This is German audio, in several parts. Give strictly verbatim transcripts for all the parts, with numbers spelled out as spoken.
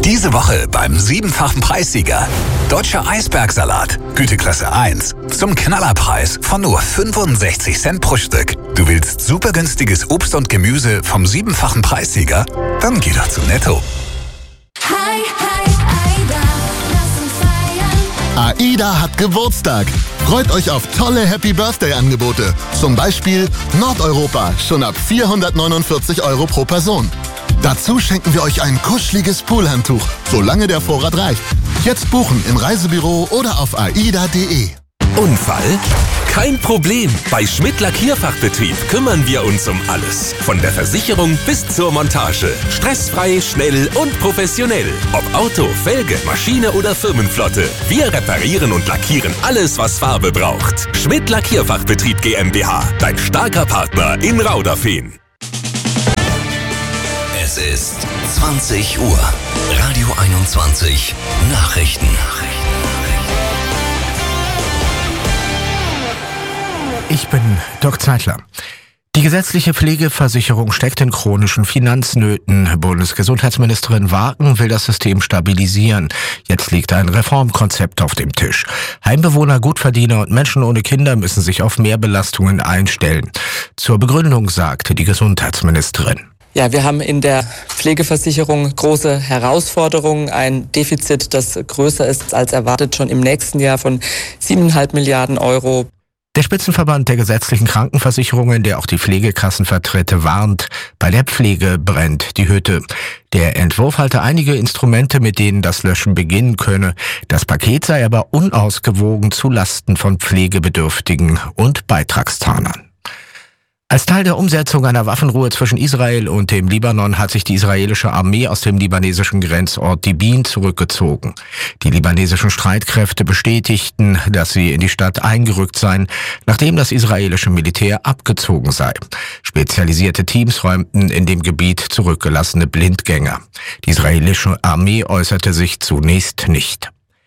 Diese Woche beim siebenfachen Preissieger. Deutscher Eisbergsalat, Güteklasse eins, zum Knallerpreis von nur fünfundsechzig Cent pro Stück. Du willst super günstiges Obst und Gemüse vom siebenfachen Preissieger? Dann geh doch zu Netto. Hi, hi, Aida, lass uns feiern. AIDA hat Geburtstag. Freut euch auf tolle Happy-Birthday-Angebote. Zum Beispiel Nordeuropa, schon ab vierhundertneunundvierzig Euro pro Person. Dazu schenken wir euch ein kuscheliges Poolhandtuch, solange der Vorrat reicht. Jetzt buchen im Reisebüro oder auf aida punkt de. Unfall? Kein Problem. Bei Schmidt Lackierfachbetrieb kümmern wir uns um alles. Von der Versicherung bis zur Montage. Stressfrei, schnell und professionell. Ob Auto, Felge, Maschine oder Firmenflotte. Wir reparieren und lackieren alles, was Farbe braucht. Schmidt Lackierfachbetrieb GmbH. Dein starker Partner in Rauderfehn. Es ist zwanzig Uhr. Radio einundzwanzig. Nachrichten. Ich bin Dirk Zeitler. Die gesetzliche Pflegeversicherung steckt in chronischen Finanznöten. Bundesgesundheitsministerin Wagen will das System stabilisieren. Jetzt liegt ein Reformkonzept auf dem Tisch. Heimbewohner, Gutverdiener und Menschen ohne Kinder müssen sich auf mehr Belastungen einstellen. Zur Begründung sagte die Gesundheitsministerin: Ja, wir haben in der Pflegeversicherung große Herausforderungen. Ein Defizit, das größer ist als erwartet, schon im nächsten Jahr von siebeneinhalb Milliarden Euro. Der Spitzenverband der gesetzlichen Krankenversicherungen, der auch die Pflegekassen vertritt, warnt: Bei der Pflege brennt die Hütte. Der Entwurf halte einige Instrumente, mit denen das Löschen beginnen könne. Das Paket sei aber unausgewogen zu Lasten von Pflegebedürftigen und Beitragszahlern. Als Teil der Umsetzung einer Waffenruhe zwischen Israel und dem Libanon hat sich die israelische Armee aus dem libanesischen Grenzort Dibin zurückgezogen. Die libanesischen Streitkräfte bestätigten, dass sie in die Stadt eingerückt seien, nachdem das israelische Militär abgezogen sei. Spezialisierte Teams räumten in dem Gebiet zurückgelassene Blindgänger. Die israelische Armee äußerte sich zunächst nicht.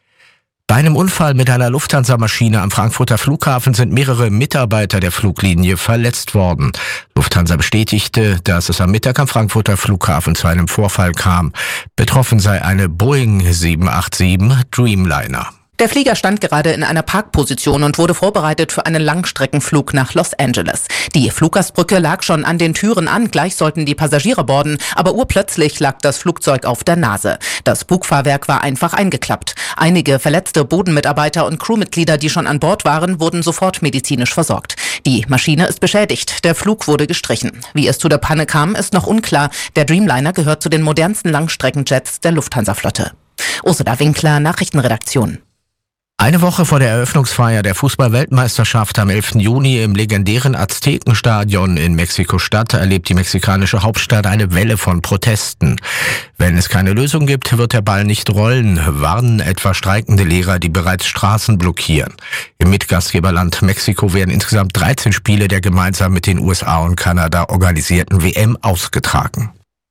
Bei einem Unfall mit einer Lufthansa-Maschine am Frankfurter Flughafen sind mehrere Mitarbeiter der Fluglinie verletzt worden. Lufthansa bestätigte, dass es am Mittag am Frankfurter Flughafen zu einem Vorfall kam. Betroffen sei eine Boeing sieben acht sieben Dreamliner. Der Flieger stand gerade in einer Parkposition und wurde vorbereitet für einen Langstreckenflug nach Los Angeles. Die Fluggastbrücke lag schon an den Türen an, gleich sollten die Passagiere boarden, aber urplötzlich lag das Flugzeug auf der Nase. Das Bugfahrwerk war einfach eingeklappt. Einige verletzte Bodenmitarbeiter und Crewmitglieder, die schon an Bord waren, wurden sofort medizinisch versorgt. Die Maschine ist beschädigt, der Flug wurde gestrichen. Wie es zu der Panne kam, ist noch unklar. Der Dreamliner gehört zu den modernsten Langstreckenjets der Lufthansa-Flotte. Ursula Winkler, Nachrichtenredaktion. Eine Woche vor der Eröffnungsfeier der Fußball-Weltmeisterschaft am elften Juni im legendären Aztekenstadion in Mexiko-Stadt erlebt die mexikanische Hauptstadt eine Welle von Protesten. Wenn es keine Lösung gibt, wird der Ball nicht rollen, warnen etwa streikende Lehrer, die bereits Straßen blockieren. Im Mitgastgeberland Mexiko werden insgesamt dreizehn Spiele der gemeinsam mit den U S A und Kanada organisierten W M ausgetragen.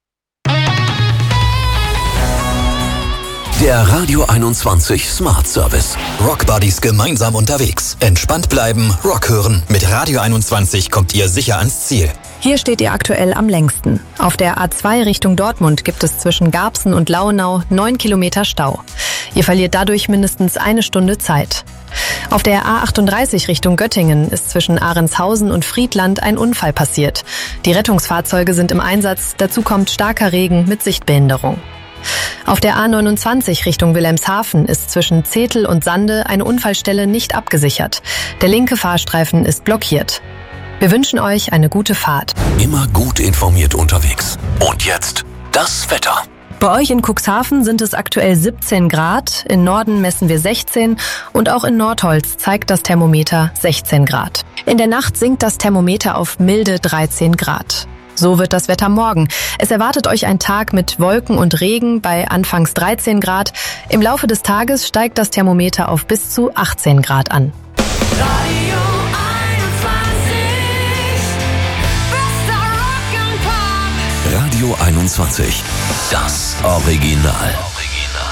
Der Radio einundzwanzig Smart Service. Rock Buddies gemeinsam unterwegs. Entspannt bleiben, Rock hören. Mit Radio einundzwanzig kommt ihr sicher ans Ziel. Hier steht ihr aktuell am längsten. Auf der A zwei Richtung Dortmund gibt es zwischen Garbsen und Launau neun Kilometer Stau. Ihr verliert dadurch mindestens eine Stunde Zeit. Auf der A achtunddreißig Richtung Göttingen ist zwischen Ahrenshausen und Friedland ein Unfall passiert. Die Rettungsfahrzeuge sind im Einsatz, dazu kommt starker Regen mit Sichtbehinderung. Auf der A neunundzwanzig Richtung Wilhelmshaven ist zwischen Zetel und Sande eine Unfallstelle nicht abgesichert. Der linke Fahrstreifen ist blockiert. Wir wünschen euch eine gute Fahrt. Immer gut informiert unterwegs. Und jetzt das Wetter. Bei euch in Cuxhaven sind es aktuell siebzehn Grad, in Norden messen wir sechzehn und auch in Nordholz zeigt das Thermometer sechzehn Grad. In der Nacht sinkt das Thermometer auf milde dreizehn Grad. So wird das Wetter morgen. Es erwartet euch ein Tag mit Wolken und Regen bei anfangs dreizehn Grad. Im Laufe des Tages steigt das Thermometer auf bis zu achtzehn Grad an. Radio einundzwanzig, bester Rock and Pop. Radio einundzwanzig. Das Original.